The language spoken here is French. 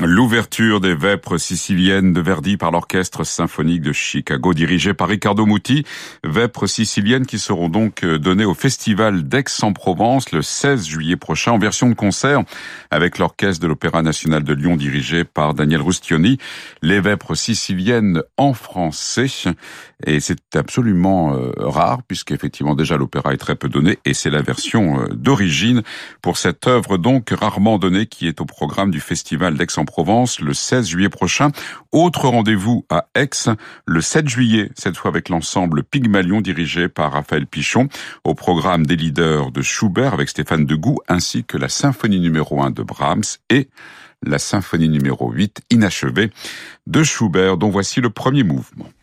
L'ouverture des Vêpres siciliennes de Verdi par l'Orchestre symphonique de Chicago, dirigé par Riccardo Muti. Vêpres siciliennes qui seront donc données au Festival d'Aix-en-Provence le 16 juillet prochain en version de concert avec l'Orchestre de l'Opéra national de Lyon dirigé par Daniel Rustioni. Les Vêpres siciliennes en français. Et c'est absolument rare puisqu'effectivement déjà l'opéra est très peu donné et c'est la version d'origine pour cette œuvre donc rarement donnée qui est au programme du Festival d'Aix-en-Provence le 16 juillet prochain. Autre rendez-vous à Aix le 7 juillet, cette fois avec l'ensemble Pygmalion dirigé par Raphaël Pichon, au programme des leaders de Schubert avec Stéphane Degout ainsi que la symphonie numéro 1 de Brahms et la symphonie numéro 8 inachevée de Schubert dont voici le premier mouvement.